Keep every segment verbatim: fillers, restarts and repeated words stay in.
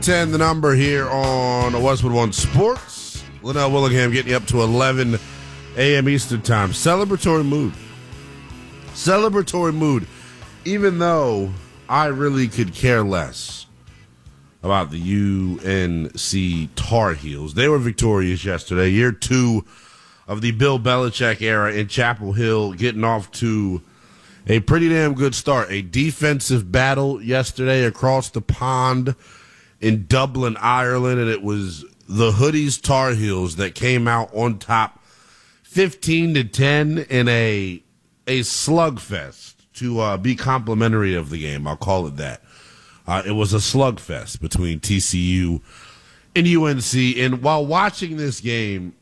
ten, the number here on Westwood One Sports. Linnell Willingham getting you up to eleven a.m. Eastern Time. Celebratory mood. Celebratory mood. Even though I really could care less about the U N C Tar Heels. They were victorious yesterday. Year two of the Bill Belichick era in Chapel Hill, getting off to a pretty damn good start. A defensive battle yesterday across the pond in Dublin, Ireland, and it was the Hoodies Tar Heels that came out on top fifteen to ten in a a slugfest to uh, be complimentary of the game. I'll call it that. Uh, it was a slugfest between T C U and U N C. And while watching this game,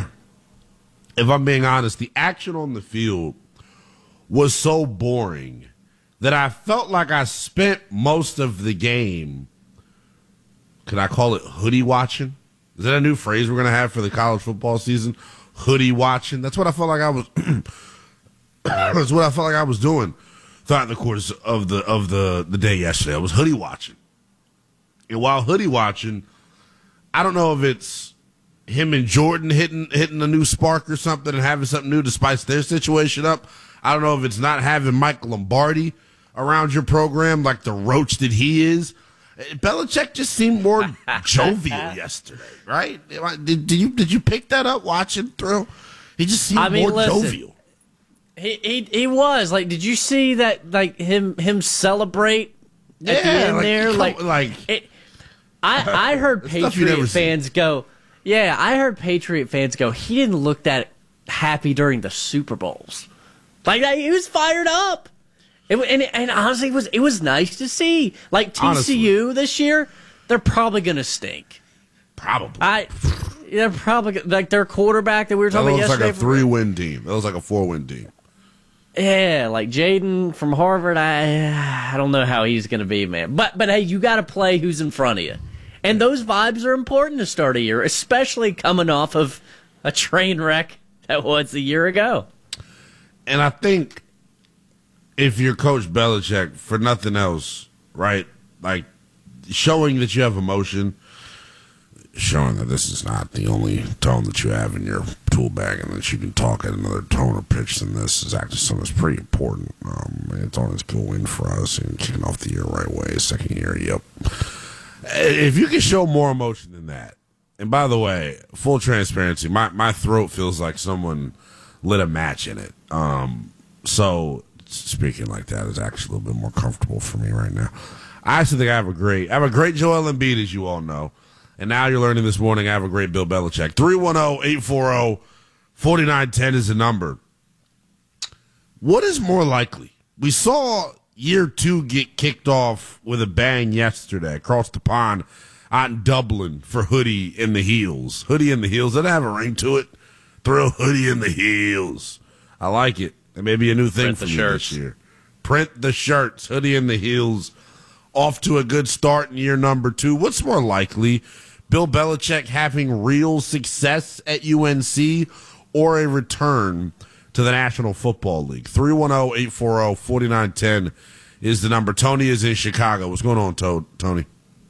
if I'm being honest, the action on the field was so boring that I felt like I spent most of the game, can I call it hoodie watching? Is that a new phrase we're going to have for the college football season? Hoodie watching? That's what I felt like I was that's what I felt like I was doing throughout the course of the of the, the day yesterday. I was hoodie watching. And while hoodie watching, I don't know if it's him and Jordan hitting hitting a new spark or something and having something new to spice their situation up. I don't know if it's not having Mike Lombardi around your program like the roach that he is. Belichick just seemed more jovial yesterday, right? Did, did you did you pick that up watching through? He just seemed I mean, more listen, jovial. He, he he was like. Did you see that? Like him him celebrate at yeah, the end like, there. Like, like it, I I heard Patriot fans seen. go. Yeah, I heard Patriot fans go. He didn't look that happy during the Super Bowls. Like he was fired up. It, and, and honestly, it was it was nice to see. Like T C U honestly. This year, they're probably going to stink. Probably. I, they're probably like their quarterback that we were talking about yesterday. That looks like a three-win team. That was like a four-win team. Yeah, like Jaden from Harvard. I I don't know how he's going to be, man. But but hey, you got to play who's in front of you, and those vibes are important to start a year, especially coming off of a train wreck that was a year ago. And I think if you're Coach Belichick, for nothing else, right, like showing that you have emotion, showing that this is not the only tone that you have in your tool bag and that you can talk at another tone or pitch than this is actually something that's pretty important. Um, it's always a good win for us and kicking off the year right way. Second year, yep. If you can show more emotion than that, and by the way, full transparency, my, my throat feels like someone lit a match in it. Um, so speaking like that is actually a little bit more comfortable for me right now. I actually think I have a great, I have a great Joel Embiid, as you all know. And now you're learning this morning I have a great Bill Belichick. three one zero, eight four zero, four nine one zero is the number. What is more likely? We saw year two get kicked off with a bang yesterday across the pond out in Dublin for Hoodie in the Heels. Hoodie in the Heels. Doesn't have a ring to it. Throw Hoodie in the Heels. I like it. It may be a new thing Print for me shirts. This year. Print the shirts. Hoodie in the Heels. Off to a good start in year number two. What's more likely? Bill Belichick having real success at U N C or a return to the National Football League? three one zero, eight four zero, four nine one zero is the number. Tony is in Chicago. What's going on, Tony?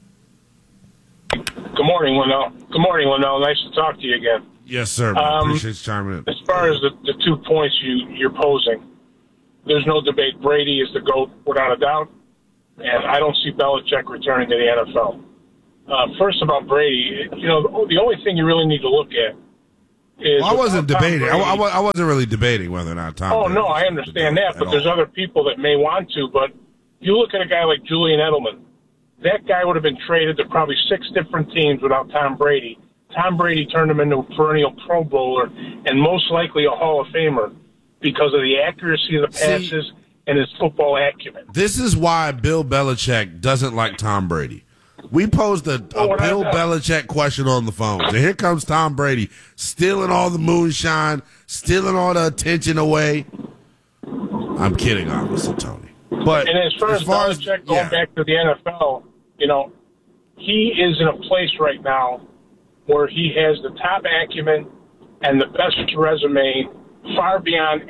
Good morning, Linnell. Good morning, Linnell. Nice to talk to you again. Yes, sir. Um, Appreciate you chiming in. As far as the, the two points you, you're posing, there's no debate. Brady is the GOAT without a doubt, and I don't see Belichick returning to the N F L. Uh, first, about Brady, you know, the only thing you really need to look at is... Well, I wasn't debating. I, I, I wasn't really debating whether or not Tom Oh, Brady no, I understand that, but there's other people that may want to. But you look at a guy like Julian Edelman. That guy would have been traded to probably six different teams without Tom Brady. Tom Brady turned him into a perennial Pro Bowler and most likely a Hall of Famer because of the accuracy of the passes See, and his football acumen. This is why Bill Belichick doesn't like Tom Brady. We posed a, a oh, Bill Belichick question on the phone. And here comes Tom Brady, stealing all the moonshine, stealing all the attention away. I'm kidding, obviously, Tony. But and as far as, as, far Belichick as, going yeah. back to the N F L, you know, he is in a place right now where he has the top acumen and the best resume far beyond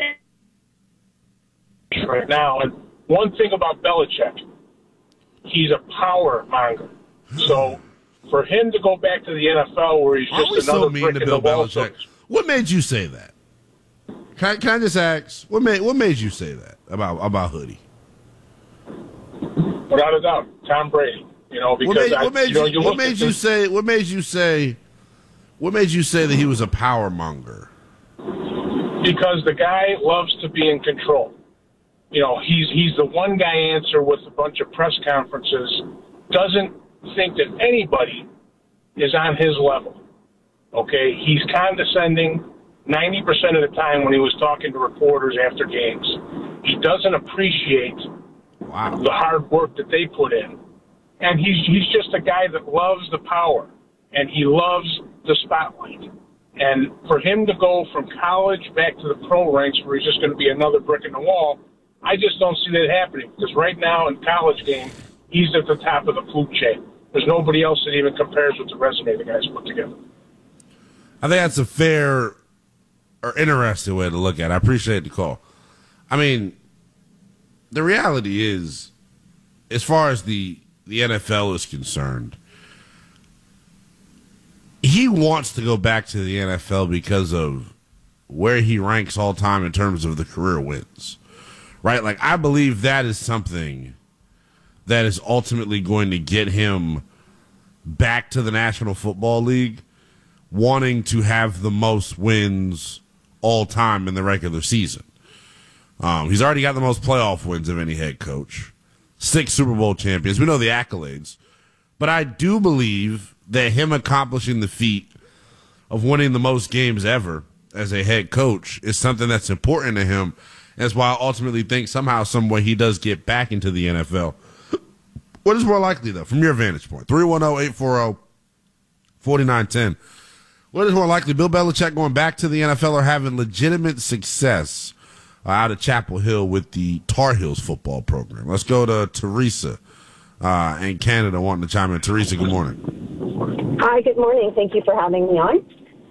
right now. And one thing about Belichick, he's a power monger. So For him to go back to the N F L where he's Aren't just we another so mean brick to in Bill the wall. Belichick? What made you say that? Can I, can I just ask, what made what made you say that about about Hoodie? Without a doubt, Tom Brady. You know, because what made, I, what made you, know, you, you what made you this, say what made you say what made you say that he was a power monger? Because the guy loves to be in control. You know, he's he's the one guy answer with a bunch of press conferences. Doesn't think that anybody is on his level. Okay, he's condescending ninety percent of the time when he was talking to reporters after games. He doesn't appreciate wow. the hard work that they put in. And he's he's just a guy that loves the power, and he loves the spotlight. And for him to go from college back to the pro ranks where he's just going to be another brick in the wall, I just don't see that happening. Because right now in college game, he's at the top of the food chain. There's nobody else that even compares with the resume the guy's put together. I think that's a fair or interesting way to look at it. I appreciate the call. I mean, the reality is, as far as the, the N F L is concerned, he wants to go back to the N F L because of where he ranks all time in terms of the career wins. Right? Like, I believe that is something that is ultimately going to get him back to the National Football League, wanting to have the most wins all time in the regular season. Um, he's already got the most playoff wins of any head coach. Six Super Bowl champions. We know the accolades. But I do believe that him accomplishing the feat of winning the most games ever as a head coach is something that's important to him. That's why I ultimately think somehow, some way, he does get back into the N F L. What is more likely, though, from your vantage point? three one zero, eight four zero, four nine one zero. What is more likely, Bill Belichick going back to the N F L or having legitimate success uh, out of Chapel Hill with the Tar Heels football program? Let's go to Teresa uh, in Canada wanting to chime in. Teresa, good morning. Hi, good morning. Thank you for having me on.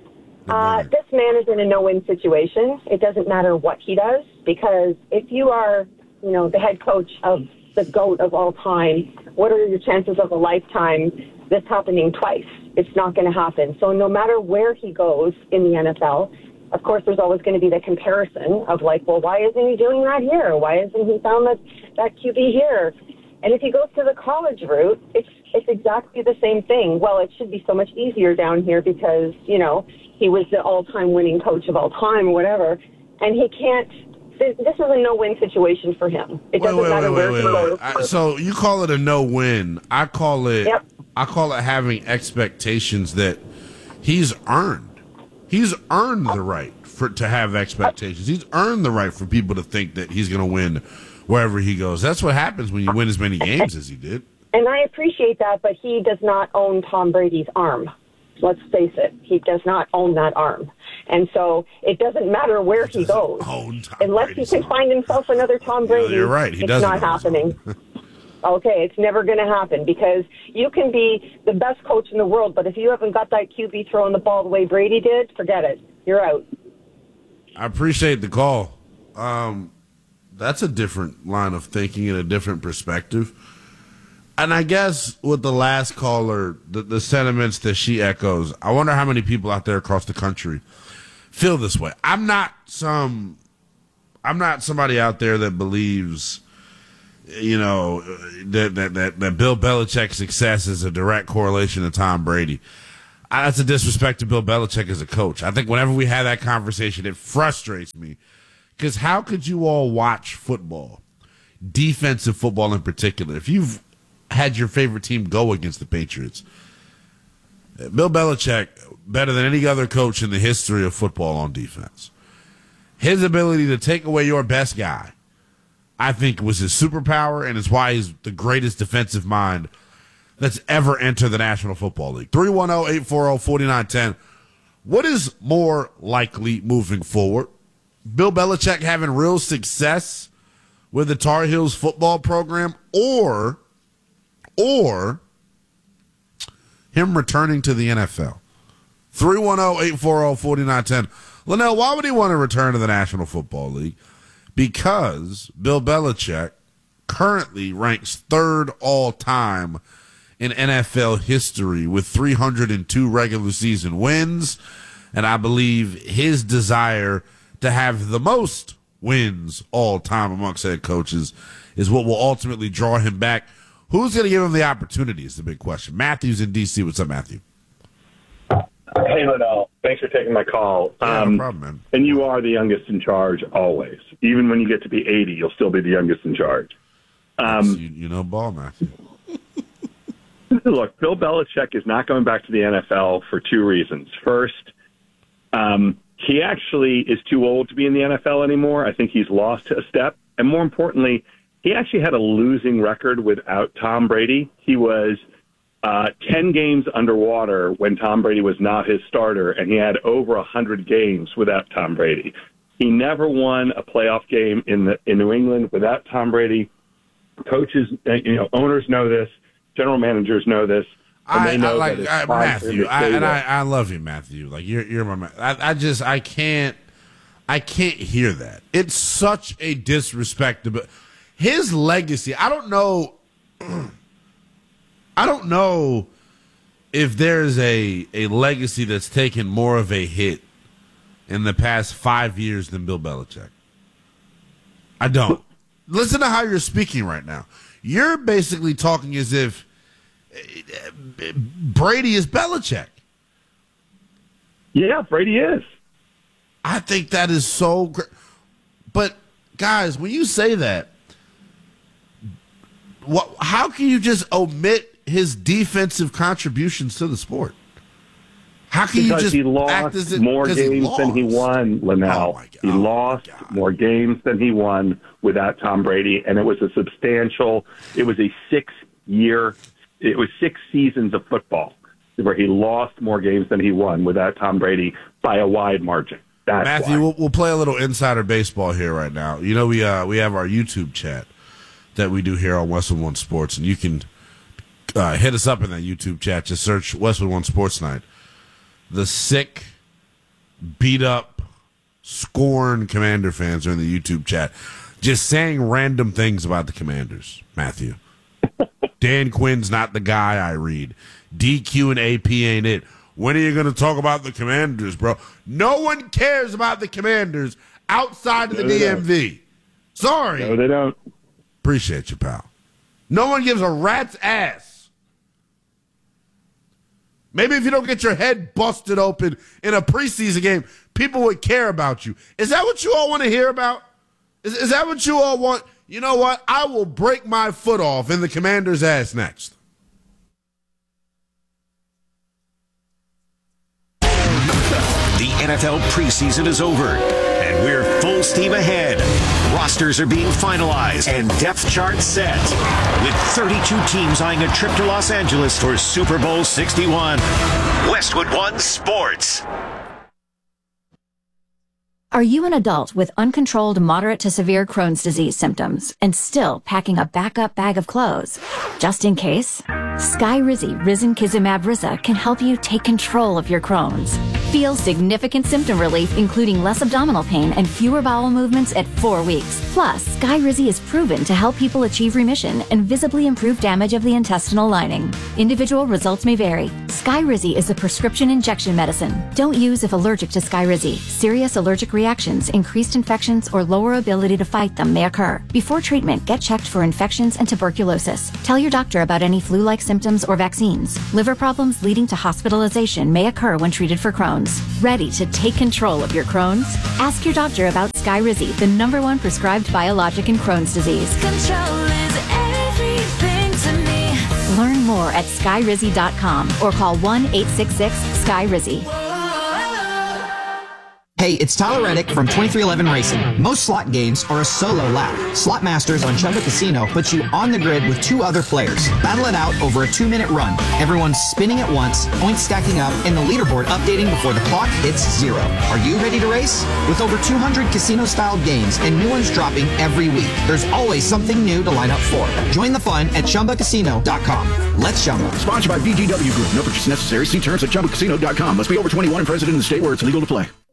Uh, this man is in a no-win situation. It doesn't matter what he does, because if you are, you know, the head coach of the GOAT of all time, what are your chances of a lifetime this happening twice? It's not going to happen. So no matter where he goes in the N F L, of course, there's always going to be the comparison of like, well, why isn't he doing that here? Why isn't he found that, that Q B here? And if he goes to the college route, it's it's exactly the same thing. Well, it should be so much easier down here because, you know, he was the all-time winning coach of all time or whatever, and he can't. This is a no-win situation for him. It doesn't wait, wait, matter wait, where wait, he wait, goes. wait. I, so you call it a no-win. I call it. Yep. I call it having expectations that he's earned. He's earned the right for to have expectations. He's earned the right for people to think that he's going to win wherever he goes. That's what happens when you win as many games as he did. And I appreciate that, but he does not own Tom Brady's arm. Let's face it. He does not own that arm. And so it doesn't matter where he, he goes. Unless Brady's he can arm. find himself another Tom Brady, no, you're right. He it's not happening. Okay, it's never going to happen, because you can be the best coach in the world, but if you haven't got that Q B throwing the ball the way Brady did, forget it. You're out. I appreciate the call. Um, that's a different line of thinking and a different perspective. And I guess with the last caller, the, the sentiments that she echoes, I wonder how many people out there across the country feel this way. I'm not some, I'm not somebody out there that believes, you know, that that that, that Bill Belichick's success is a direct correlation to Tom Brady. I, that's a disrespect to Bill Belichick as a coach. I think whenever we have that conversation, it frustrates me, because how could you all watch football, defensive football in particular, if you've had your favorite team go against the Patriots? Bill Belichick, better than any other coach in the history of football on defense. His ability to take away your best guy, I think, was his superpower, and it's why he's the greatest defensive mind that's ever entered the National Football League. three one zero, eight four zero, four nine one zero. What is more likely moving forward? Bill Belichick having real success with the Tar Heels football program, or or him returning to the N F L? three one zero, eight four zero, four nine one zero. Linnell, why would he want to return to the National Football League? Because Bill Belichick currently ranks third all-time in N F L history with three hundred two regular season wins, and I believe his desire to have the most wins all time amongst head coaches is what will ultimately draw him back. Who's going to give him the opportunity is the big question. Matthew's in D C. What's up, Matthew? Hey, Liddell. Thanks for taking my call. Yeah, um, no problem, man. And you are the youngest in charge always. Even when you get to be eighty, you'll still be the youngest in charge. Um, you, you know ball, Matthew. Look, Bill Belichick is not going back to the N F L for two reasons. First, um, he actually is too old to be in the N F L anymore. I think he's lost a step. And more importantly, he actually had a losing record without Tom Brady. He was uh, ten games underwater when Tom Brady was not his starter, and he had over one hundred games without Tom Brady. He never won a playoff game in the in New England without Tom Brady. Coaches, you know, owners know this. General managers know this. And I, they know I like that it's I, fine Matthew, for I, him to and stay I, there. I love you, Matthew. Like you're, you're my man. I, I just, I can't, I can't hear that. It's such a disrespect. But his legacy, I don't know. I don't know if there's a a legacy that's taken more of a hit in the past five years than Bill Belichick. I don't. Listen to how you're speaking right now. You're basically talking as if Brady is Belichick. Yeah, Brady is. I think that is so great. But, guys, when you say that, what? How can you just omit his defensive contributions to the sport? How can Because you just he lost act as if, more he games lost? than he won, Linnell. Oh my God. He Oh my lost God. more games than he won without Tom Brady, and it was a substantial. It was a six-year. It was six seasons of football where he lost more games than he won without Tom Brady by a wide margin. That's Matthew, why. we'll, we'll play a little insider baseball here right now. You know, we uh, we have our YouTube chat that we do here on Westwood One Sports, and you can uh, hit us up in that YouTube chat. Just search Westwood One Sports Night. The sick, beat up, scorned Commander fans are in the YouTube chat, just saying random things about the Commanders. Matthew, Dan Quinn's not the guy I read. D Q and A P ain't it. When are you going to talk about the Commanders, bro? No one cares about the Commanders outside of the No, they D M V. don't. Sorry. No, they don't. Appreciate you, pal. No one gives a rat's ass. Maybe if you don't get your head busted open in a preseason game, people would care about you. Is that what you all want to hear about? Is, is that what you all want? You know what? I will break my foot off in the Commander's ass next. The N F L preseason is over, and we're full steam ahead. Rosters are being finalized and depth charts set, with thirty-two teams eyeing a trip to Los Angeles for Super Bowl sixty-one. Westwood One Sports. Are you an adult with uncontrolled moderate to severe Crohn's disease symptoms and still packing a backup bag of clothes? Just in case? Skyrizi Risankizumab Riza can help you take control of your Crohn's. Feel significant symptom relief, including less abdominal pain and fewer bowel movements at four weeks. Plus, Skyrizi is proven to help people achieve remission and visibly improve damage of the intestinal lining. Individual results may vary. Skyrizi is a prescription injection medicine. Don't use if allergic to Skyrizi. Serious allergic reactions, increased infections, or lower ability to fight them may occur. Before treatment, get checked for infections and tuberculosis. Tell your doctor about any flu-like symptoms or vaccines. Liver problems leading to hospitalization may occur when treated for Crohn's. Ready to take control of your Crohn's? Ask your doctor about Skyrizi, the number one prescribed biologic in Crohn's disease. Control is everything to me. Learn more at skyrizi dot com or call one eight six six Sky Rizzi. Hey, it's Tyler Reddick from twenty-three eleven Racing. Most slot games are a solo lap. Slot Masters on Chumba Casino puts you on the grid with two other players. Battle it out over a two-minute run. Everyone's spinning at once, points stacking up, and the leaderboard updating before the clock hits zero. Are you ready to race? With over two hundred casino-style games and new ones dropping every week, there's always something new to line up for. Join the fun at chumba casino dot com. Let's Chumba. Sponsored by B G W Group. No purchase necessary. See terms at chumba casino dot com. Must be over twenty-one and present in the state where it's legal to play.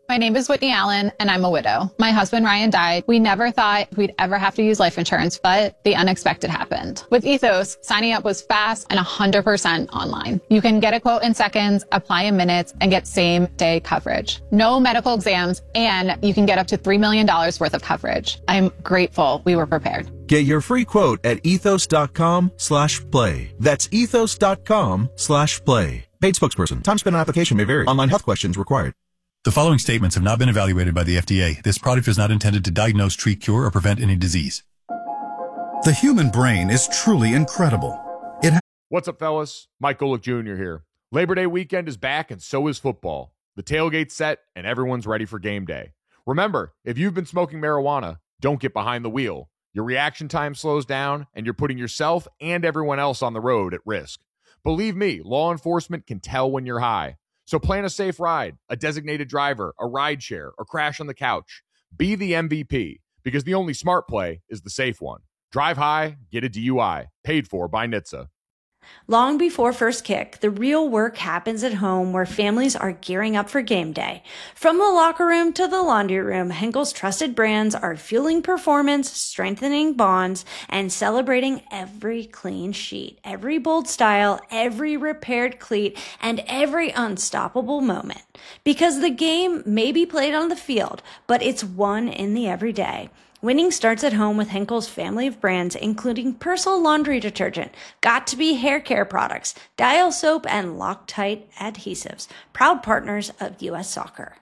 My name is Whitney Allen, and I'm a widow. My husband, Ryan, died. We never thought we'd ever have to use life insurance, but the unexpected happened. With Ethos, signing up was fast and one hundred percent online. You can get a quote in seconds, apply in minutes, and get same-day coverage. No medical exams, and you can get up to three million dollars worth of coverage. I'm grateful we were prepared. Get your free quote at ethos.com slash play. That's ethos.com slash play. Paid spokesperson. Time spent on application may vary. Online health questions required. The following statements have not been evaluated by the F D A. This product is not intended to diagnose, treat, cure, or prevent any disease. The human brain is truly incredible. It ha- What's up, fellas? Mike Golick Junior here. Labor Day weekend is back, and so is football. The tailgate's set, and everyone's ready for game day. Remember, if you've been smoking marijuana, don't get behind the wheel. Your reaction time slows down, and you're putting yourself and everyone else on the road at risk. Believe me, law enforcement can tell when you're high. So plan a safe ride, a designated driver, a ride share, or crash on the couch. Be the M V P, because the only smart play is the safe one. Drive high, get a D U I. Paid for by N H T S A. Long before first kick, the real work happens at home where families are gearing up for game day. From the locker room to the laundry room, Henkel's trusted brands are fueling performance, strengthening bonds, and celebrating every clean sheet, every bold style, every repaired cleat, and every unstoppable moment. Because the game may be played on the field, but it's won in the everyday. Winning starts at home with Henkel's family of brands, including Persil laundry detergent, Got2b hair care products, Dial soap, and Loctite adhesives. Proud partners of U S Soccer.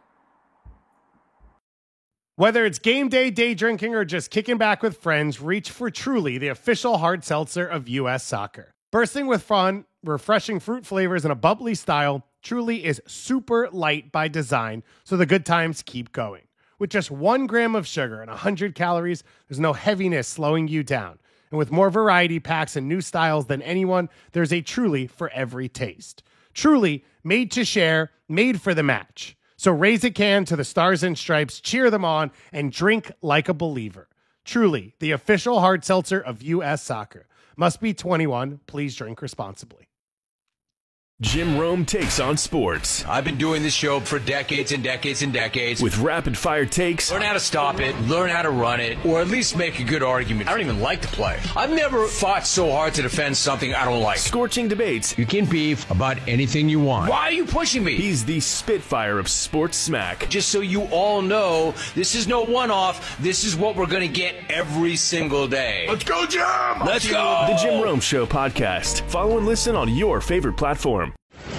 Whether it's game day, day drinking, or just kicking back with friends, reach for Truly, the official hard seltzer of U S Soccer. Bursting with fun, refreshing fruit flavors, and a bubbly style, Truly is super light by design, so the good times keep going. With just one gram of sugar and one hundred calories, there's no heaviness slowing you down. And with more variety packs and new styles than anyone, there's a Truly for every taste. Truly, made to share, made for the match. So raise a can to the Stars and Stripes, cheer them on, and drink like a believer. Truly, the official hard seltzer of U S Soccer. Must be twenty-one. Please drink responsibly. Jim Rome takes on sports. I've been doing this show for decades and decades and decades. With rapid-fire takes. Learn how to stop it, learn how to run it, or at least make a good argument. I don't even like to play. I've never fought so hard to defend something I don't like. Scorching debates. You can beef about anything you want. Why are you pushing me? He's the Spitfire of sports smack. Just so you all know, this is no one-off. This is what we're going to get every single day. Let's go, Jim! Let's go! The Jim Rome Show podcast. Follow and listen on your favorite platform.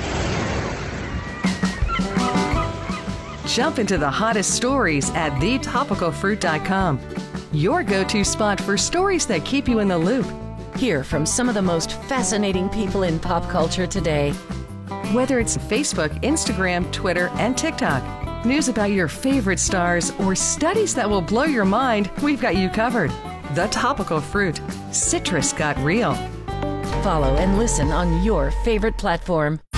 Jump into the hottest stories at the topical fruit dot com. Your go-to spot for stories that keep you in the loop. Hear from some of the most fascinating people in pop culture today. Whether it's Facebook, Instagram, Twitter, and TikTok, news about your favorite stars, or studies that will blow your mind, we've got you covered. The Topical Fruit. Citrus got real. Follow and listen on your favorite platform.